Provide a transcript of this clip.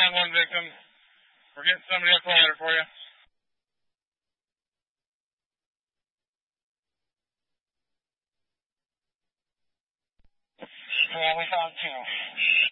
found one victim. We're getting somebody else on there for you. Yeah, we found two.